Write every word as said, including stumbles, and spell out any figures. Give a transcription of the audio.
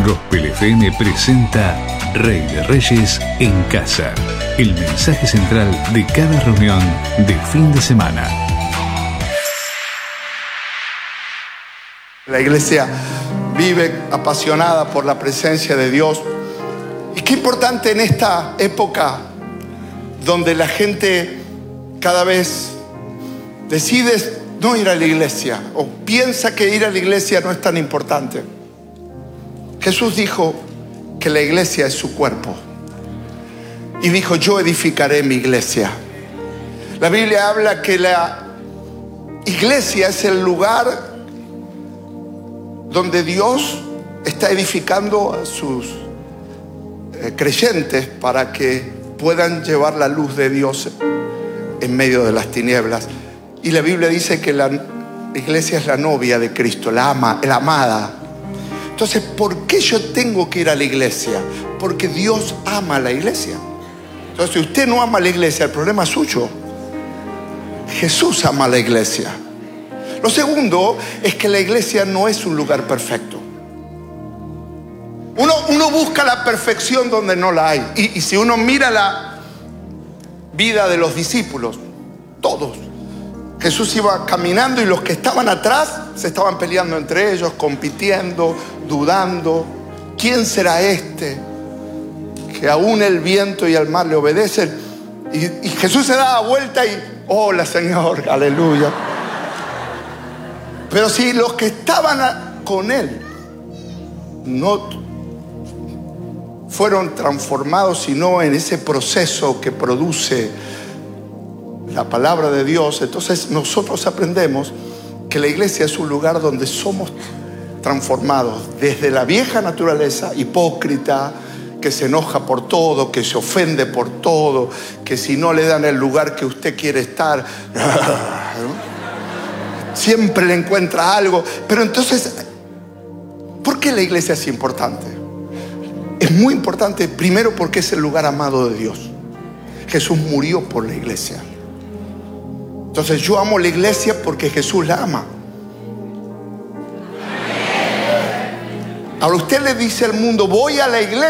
Gospel F M presenta Rey de Reyes en Casa, el mensaje central de cada reunión de fin de semana. La iglesia vive apasionada por la presencia de Dios. Y qué importante en esta época donde la gente cada vez decide no ir a la iglesia o piensa que ir a la iglesia no es tan importante. Jesús dijo que la iglesia es su cuerpo y dijo: yo edificaré mi iglesia. La Biblia habla que la iglesia es el lugar donde Dios está edificando a sus eh, creyentes para que puedan llevar la luz de Dios en medio de las tinieblas. Y la Biblia dice que la iglesia es la novia de Cristo, la ama, la amada. Entonces, ¿por qué yo tengo que ir a la iglesia? Porque Dios ama a la iglesia. Entonces, si usted no ama a la iglesia, el problema es suyo. Jesús ama a la iglesia. Lo segundo es que la iglesia no es un lugar perfecto. Uno, uno busca la perfección donde no la hay. Y, y si uno mira la vida de los discípulos, todos, Jesús iba caminando y los que estaban atrás se estaban peleando entre ellos, compitiendo, dudando. ¿Quién será este que aún el viento y el mar le obedecen? Y, y Jesús se daba vuelta y, hola Señor, aleluya. Pero si los que estaban con él no fueron transformados, sino en ese proceso que produce la palabra de Dios, entonces nosotros aprendemos que la iglesia es un lugar donde somos transformados desde la vieja naturaleza hipócrita, que se enoja por todo, que se ofende por todo, que si no le dan el lugar que usted quiere estar, ¿no? Siempre le encuentra algo. Pero entonces, ¿por qué la iglesia es importante? Es muy importante, primero porque es el lugar amado de Dios. Jesús murió por la iglesia. Entonces yo amo la iglesia porque Jesús la ama. Ahora usted le dice al mundo: voy a la iglesia